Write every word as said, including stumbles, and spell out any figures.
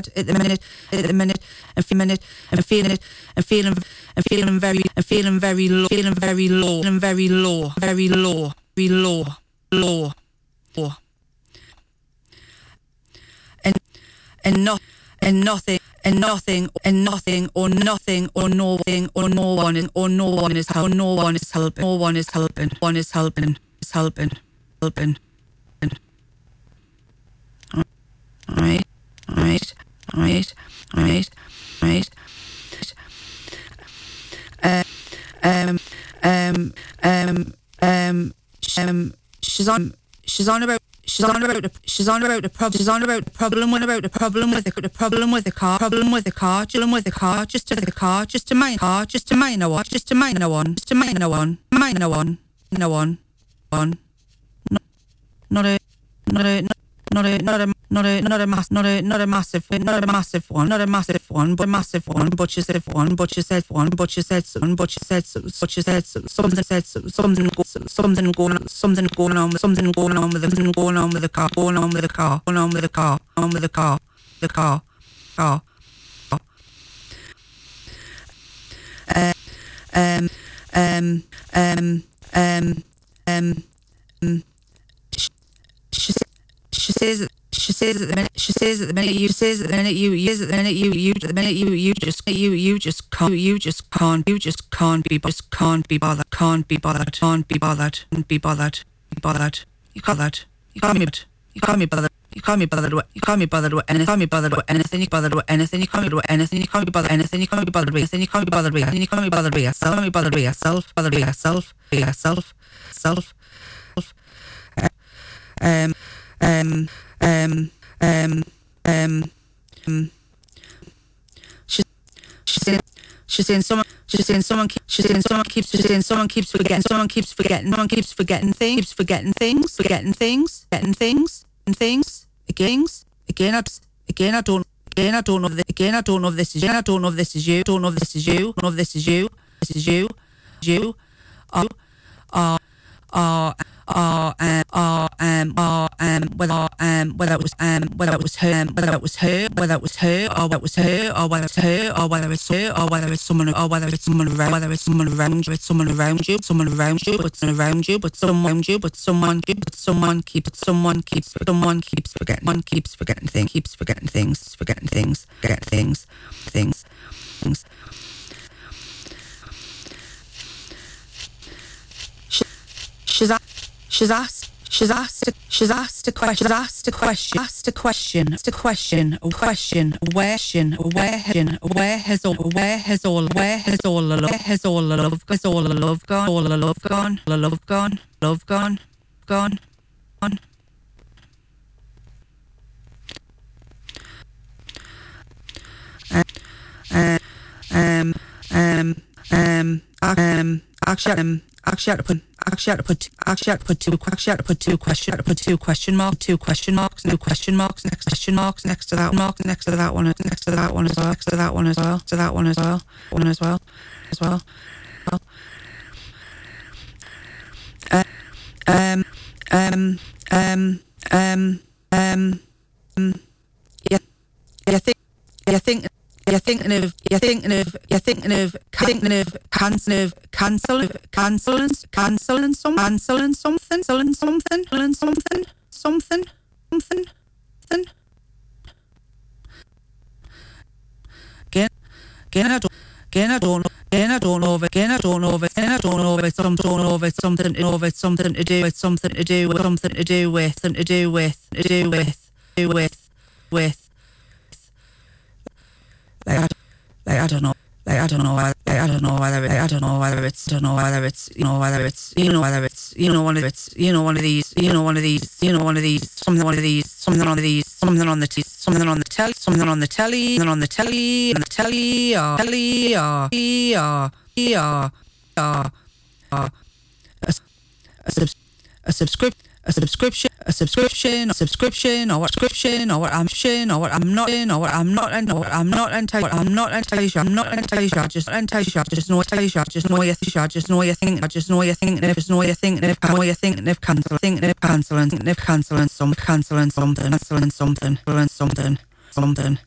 at the minute, at the minute, and feeling minute, and feeling it, and feeling, and feeling very, and feeling very low, feeling very low, and very low, very low, very low, low, low, and and not, and nothing. And nothing, and nothing, or nothing, or nothing, or no one, is, or no one is helping. No one is helping. No one is helping. One is helping. Is helping. Helping. All right. All right. All right. All right. All right. Uh, um. Um. Um. Um. Um. She's on. She's on about. She's on about the. She's on about the problem. She's on about the problem. What about the problem with the, the problem with the car? Problem with the car. Problem with the car. Just to the car. Just to mine car. Just to mine no one. Just to mine no one. Just to mine no one. Mine no one. No one. One. Not, not a. Not a. Not a. Not a. Not a. Not a mass. Not a. Not a massive. Not a massive one. Not a massive one. But a massive one. But you said one. But you said one. But you said one. But you said. But you said something. Said something. Something going. Something going on. Something going on with something going on with the car. Going on with the car. Going on with the car. On with the car. The car. Car. Uh, um. Um. Um. Um. Um. Um. She said. She says. She says at the minute. She says at the minute. You says at the minute. You use at the minute. You you at the minute. You you just you you just can't. You just can't. You just can't be. Just can't be bothered. Can't be bothered. Can't be bothered. Can't be bothered. Be bothered. You can't that. You can't be. You can't be bothered. You can't be bothered with. You can't be bothered with anything. You can't be bothered with anything. You bothered with anything. You can't be with anything. You can't be bothered anything. You can't be bothered with anything. You can't be bothered with anything. You can't be bothered with yourself. You can't be bothered with yourself. Bothered with yourself. Yourself. Self. Um. Um. Um, um, um, um, she, she's saying, she's saying someone, she's saying someone, keep, she's saying someone keeps, she's saying someone keeps forgetting, someone keeps forgetting, someone keeps forgetting things, keeps forgetting things, forgetting things, forgetting things, and things, again, again, I, again, I don't, again, I don't know if this, again, I don't know if this is you, I don't know if this is you, don't know if this is you, don't know if this is you, this is you, you, uh, uh, uh, or um or um or um whether um whether it was um whether it was her um, whether it was her whether it was her or whether it was her or whether it's her or whether it's her or whether it's someone or whether it's someone around whether it's someone around you it's someone around you someone around you but someone around you but someone around you but someone but someone keeps someone keeps someone keeps forgetting one keeps forgetting things keeps forgetting things forgetting things forgetting things things things. She, she's a She's asked. She's asked. She's asked a question. She's asked a question. Asked a question. Asked a question. A question. Where? Where? Where has all? Where has all? Where has all the love? Has all the love? Has all the love gone? All the love gone? The love gone? Love gone? Gone? Gone? Um. Um. Um. Um. Um. Actually. Um. Actually, I had to put. Actually, I had to put. Actually, I had to put two. Actually, I had to put two question. I had to put two question marks. Two question marks. Two question marks. Next question marks. Next to that mark. Next to that one. Next to that one as well. Next to that one as well. To that one as well. One as well. As well. Uh, um. Um. Um. Um. Um. Um. Yeah. Yeah. Think. Yeah. Think. You're thinking of, you're thinking of, you're thinking of, thinking of, cancelling, of, cancelling, cancelling, cancelling some, cancelling something, cancelling something, cancelling something, something, something, something. Again, again, I don't, again, I don't know, again, I don't know if, again, I don't know if, again, I don't know if it's some, don't know if it's something, know if it's something to do, it's something to do with, something to do with, something to do with, to do with, do with, with. Like I, like I don't know, like I don't know, like I don't know whether it, I don't know whether it's, I don't know whether it's, you know whether it's, you know whether it's, you know one of it's, you know one of these, you know one of these, you know one of these, something one of these, something on these, something on the t- something on the telly, something on the telly, something on the telly, on the telly, or telly, or or or or or a a sub a subscription. A subscription, a subscription, a subscription, or what subscription, or what I'm shin, or what I'm not in, or what I'm not in, or what I'm not entirely, I'm not entirely sure, I'm not entirely sure, just entirely sure, just know entirely sure, just know you're sure, just know you're thinking, just know you're thinking, if just know you're thinking, if know you're thinking, if cancel, thinking, if cancelling, if cancelling some, cancelling something, cancelling something, cancelling something, something.